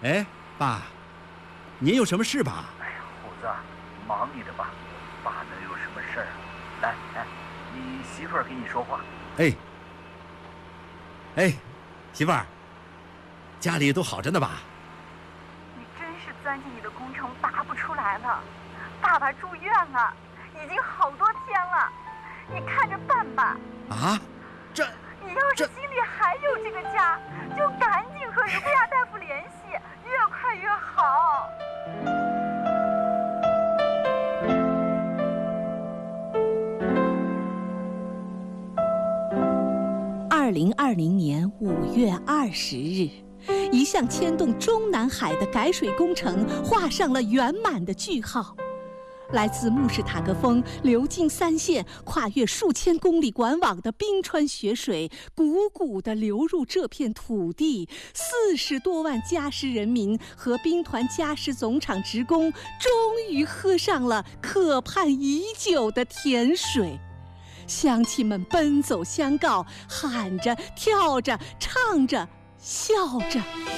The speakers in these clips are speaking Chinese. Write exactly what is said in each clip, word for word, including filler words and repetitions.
哎，爸，您有什么事吧？ 哎呀，虎子，忙你的吧，爸能有什么事儿啊？来来，你媳妇儿跟你说话。 哎，哎，媳妇儿，家里都好着呢吧？ 你真是钻进你的工程拔不出来了。爸爸住院了，已经好多天了，你看着办吧。 啊，这你要是心里还有这个家，就赶紧和尤贝亚大夫联系，越快越好。 二零二零年五月二十日，一项牵动中南海的改水工程画上了圆满的句号。来自穆士塔格峰流经三县，跨越数千公里管网的冰川雪水，汩汩地流入这片土地。四十多万嘉实人民和兵团嘉实总厂职工终于喝上了渴盼已久的甜水。乡亲们奔走相告，喊着、跳着、唱着、笑着。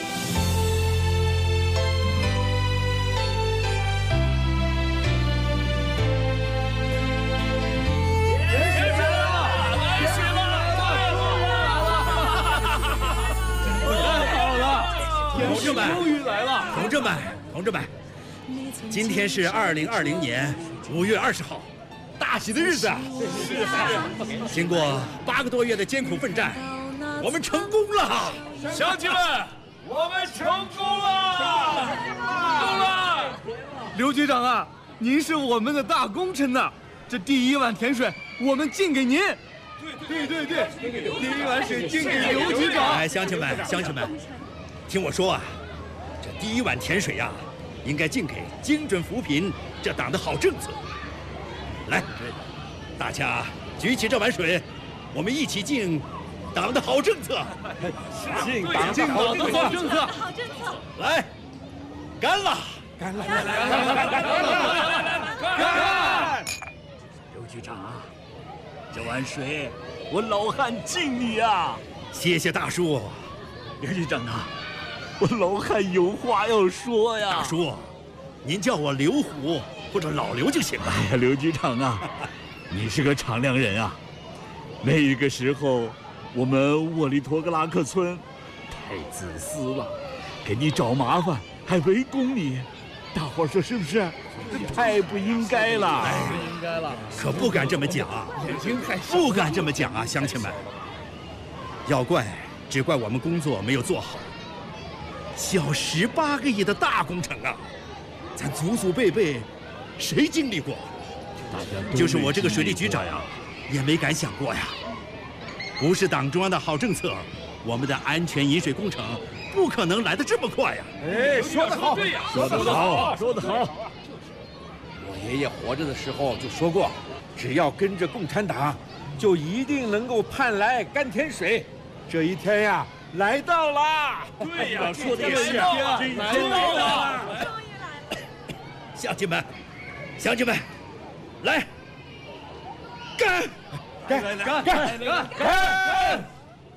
同志们， 终于来了！ 同志们，同志们，今天是二零二零年五月二十号，大喜的日子啊！ 是啊， 经过八个多月的艰苦奋战，我们成功了！ 乡亲们，我们成功了！成功了！刘局长啊，您是我们的大功臣呐！这第一碗甜水，我们敬给您。对对对对，第一碗水敬给刘局长。 哎，乡亲们，乡亲们。听我说啊，这第一碗甜水呀、啊，应该敬给精准扶贫这党的好政策。来，大家举起这碗水，我们一起敬党的好政策。 敬党敬党的好政策， 好政策。 来，干了！ 干了！干了！干了！干了！干了！ 刘局长，这碗水我老汉敬你啊！ 谢谢大叔。 刘局长啊，我老汉有话要说呀。 大叔，您叫我刘虎或者老刘就行了。 哎呀，刘局长啊，你是个敞亮人啊。那个时候，我们沃利托格拉克村太自私了，给你找麻烦，还围攻你。大伙儿说是不是？太不应该了， 不应该了。 可不敢这么讲啊， 眼睛太小， 不敢这么讲啊，乡亲们。要怪，只怪我们工作没有做好。小十八个亿的大工程啊，咱祖祖辈辈谁经历过？就是我这个水利局长呀，也没敢想过呀。不是党中央的好政策，我们的安全饮水工程不可能来得这么快呀！ 哎，说得好， 说得好，说得好。 我爷爷活着的时候就说过，只要跟着共产党，就一定能够盼来甘甜水。这一天呀，来到了。 对呀， 说的也是， 来到了。 乡亲们，乡亲们，来，干！ 干干干干干！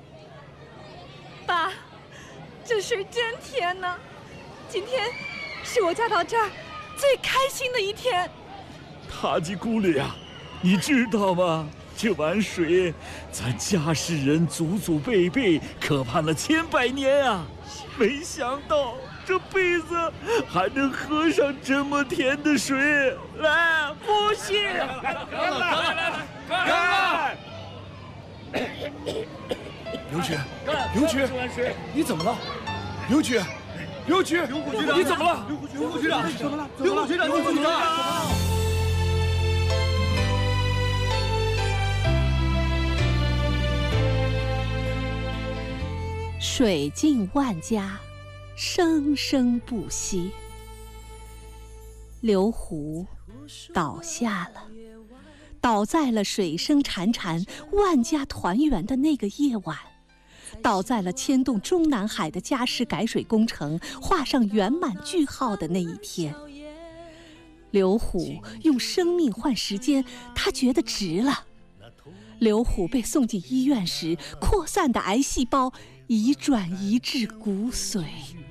爸，这水真甜呢！今天是我嫁到这儿最开心的一天。 塔吉姑里啊，你知道吗？这碗水，咱嘉实人祖祖辈辈渴盼了千百年啊！没想到这辈子还能喝上这么甜的水。来，不谢！ 干了！来来来，干！刘局，刘局，你怎么了？刘局，刘局，你怎么了？刘副局长，怎么了？刘副局长，刘副局长。 水尽万家，生生不息。刘虎倒下了，倒在了水声潺潺、万家团圆的那个夜晚，倒在了牵动中南海的嘉实改水工程画上圆满句号的那一天。刘虎用生命换时间，他觉得值了。刘虎被送进医院时，扩散的癌细胞一转移至骨髓。